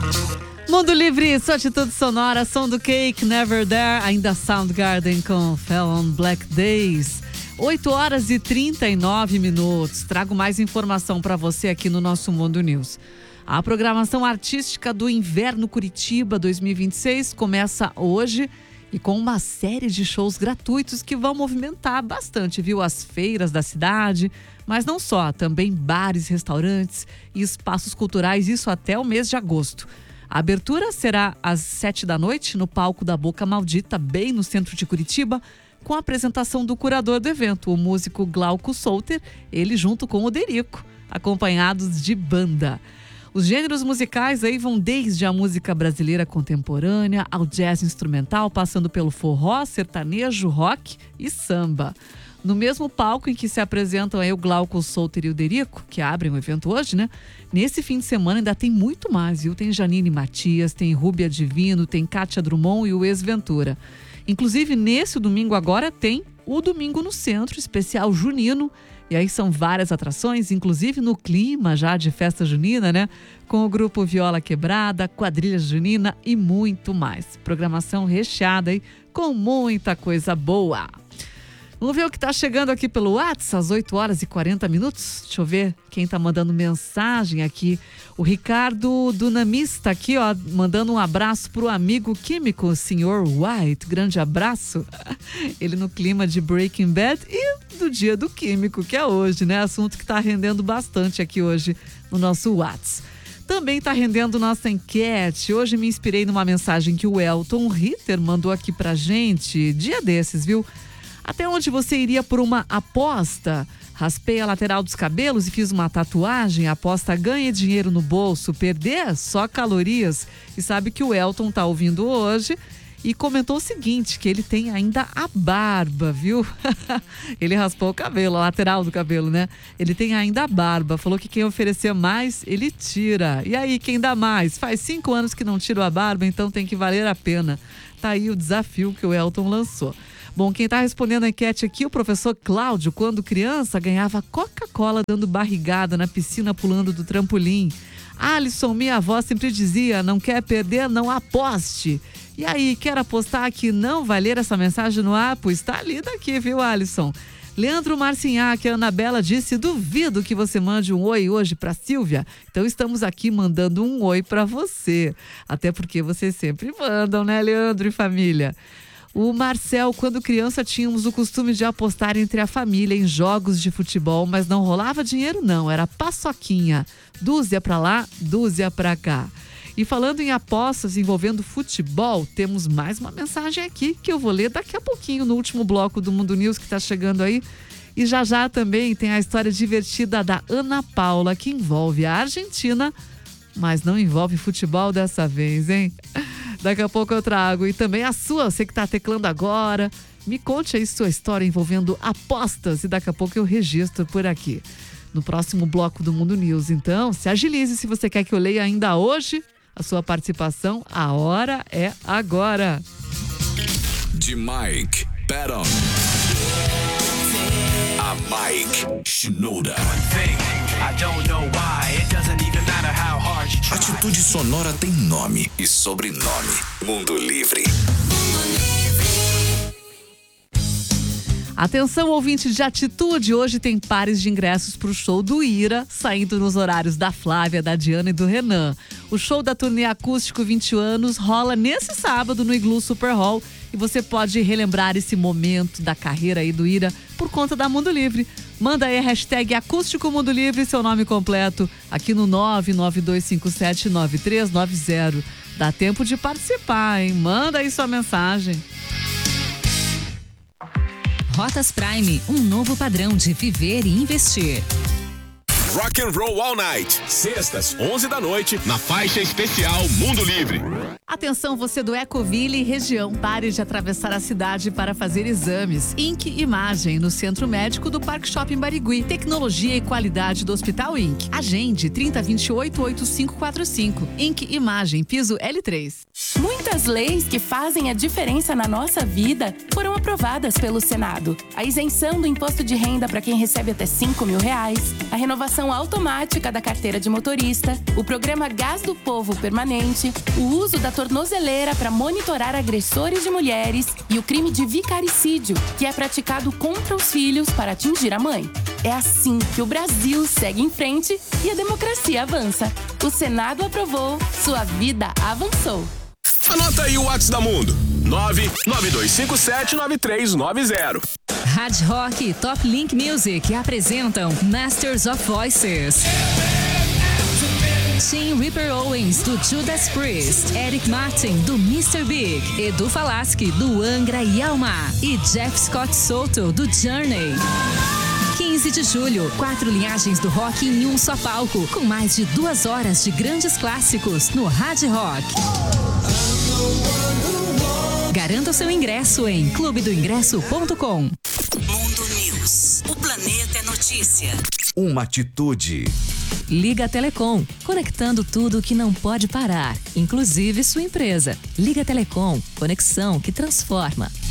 Mundo Livre, sua atitude sonora, som do Cake, Never There, ainda Soundgarden com Fell on Black Days. 8h39. Trago mais informação para você aqui no nosso Mundo News. A programação artística do Inverno Curitiba 2026 começa hoje e com uma série de shows gratuitos que vão movimentar bastante, viu? As feiras da cidade, mas não só, também bares, restaurantes e espaços culturais, isso até o mês de agosto. A abertura será às 7h no palco da Boca Maldita, bem no centro de Curitiba, com a apresentação do curador do evento, o músico Glauco Souter, ele junto com o Derico, acompanhados de banda. Os gêneros musicais aí vão desde a música brasileira contemporânea ao jazz instrumental, passando pelo forró, sertanejo, rock e samba. No mesmo palco em que se apresentam aí o Glauco Souter e o Derico, que abrem o evento hoje, né? Nesse fim de semana ainda tem muito mais, viu? Tem Janine Matias, tem Rúbia Divino, tem Kátia Drummond e o Ex-Ventura. Inclusive, nesse domingo agora tem o Domingo no Centro, especial junino. E aí são várias atrações, inclusive no clima já de festa junina, né? Com o grupo Viola Quebrada, quadrilha junina e muito mais. Programação recheada aí com muita coisa boa. Vamos ver o que está chegando aqui pelo WhatsApp, às 8h40. Deixa eu ver quem está mandando mensagem aqui. O Ricardo Dunamista aqui, ó, mandando um abraço pro amigo químico, o Sr. White. Grande abraço. Ele no clima de Breaking Bad e do dia do químico, que é hoje, né? Assunto que está rendendo bastante aqui hoje no nosso WhatsApp. Também está rendendo nossa enquete. Hoje me inspirei numa mensagem que o Elton Ritter mandou aqui pra gente, dia desses, viu? Até onde você iria por uma aposta? Raspei a lateral dos cabelos e fiz uma tatuagem. A aposta ganha dinheiro no bolso, perder só calorias. E sabe que o Elton tá ouvindo hoje e comentou o seguinte, que ele tem ainda a barba, viu? Ele raspou o cabelo, a lateral do cabelo, né? Ele tem ainda a barba. Falou que quem oferecer mais, ele tira. E aí, quem dá mais? Faz 5 anos que não tiro a barba, então tem que valer a pena. Tá aí o desafio que o Elton lançou. Bom, quem está respondendo a enquete aqui, o professor Cláudio, quando criança, ganhava Coca-Cola dando barrigada na piscina pulando do trampolim. Alisson, minha avó sempre dizia, não quer perder, não aposte. E aí, quer apostar que não vai ler essa mensagem no ar? Pois está lida aqui, viu, Alisson? Leandro Marcinhac, a Anabela disse, duvido que você mande um oi hoje para Silvia. Então estamos aqui mandando um oi para você. Até porque vocês sempre mandam, né, Leandro e família? O Marcel, quando criança, tínhamos o costume de apostar entre a família em jogos de futebol, mas não rolava dinheiro não, era paçoquinha. Dúzia pra lá, dúzia pra cá. E falando em apostas envolvendo futebol, temos mais uma mensagem aqui que eu vou ler daqui a pouquinho no último bloco do Mundo News que tá chegando aí. E já também tem a história divertida da Ana Paula, que envolve a Argentina, mas não envolve futebol dessa vez, hein? Daqui a pouco eu trago. E também a sua, você que está teclando agora. Me conte aí sua história envolvendo apostas e daqui a pouco eu registro por aqui. No próximo bloco do Mundo News. Então, se agilize se você quer que eu leia ainda hoje a sua participação. A hora é agora. De Mike Patton a Mike Shinoda. Atitude sonora tem nome e sobrenome. Mundo Livre. Atenção, ouvinte de Atitude, hoje tem pares de ingressos para o show do Ira, saindo nos horários da Flávia, da Diana e do Renan. O show da turnê Acústico 20 anos rola nesse sábado no Iglu Super Hall e você pode relembrar esse momento da carreira aí do Ira por conta da Mundo Livre. Manda aí a hashtag Acústico Mundo Livre, seu nome completo, aqui no 992579390. Dá tempo de participar, hein? Manda aí sua mensagem. Rotas Prime, um novo padrão de viver e investir. Rock and Roll All Night, sextas, 11 da noite, na faixa especial Mundo Livre. Atenção, você do Ecoville e região, pare de atravessar a cidade para fazer exames. Inc Imagem, no Centro Médico do Parque Shopping Barigui. Tecnologia e qualidade do Hospital Inc. Agende 3028-8545. Inc Imagem, piso L3. Muitas leis que fazem a diferença na nossa vida foram aprovadas pelo Senado. A isenção do imposto de renda para quem recebe até R$5.000, a renovação renovação automática da carteira de motorista, o programa Gás do Povo permanente, o uso da tornozeleira para monitorar agressores de mulheres e o crime de vicaricídio, que é praticado contra os filhos para atingir a mãe. É assim que o Brasil segue em frente e a democracia avança. O Senado aprovou, sua vida avançou. Anota aí o WhatsApp da Mundo. 992579390. Hard Rock e Top Link Music apresentam Masters of Voices. Tim Ripper Owens, do Judas Priest, Eric Martin, do Mr. Big, Edu Falaschi, do Angra e Alma e Jeff Scott Soto, do Journey. 15 de julho, 4 linhagens do rock em um só palco, com mais de 2 horas de grandes clássicos no Hard Rock. Garanta o seu ingresso em clubedoingresso.com. Mundo News. O planeta é notícia. Uma atitude. Liga Telecom, conectando tudo que não pode parar, inclusive sua empresa. Liga Telecom, conexão que transforma.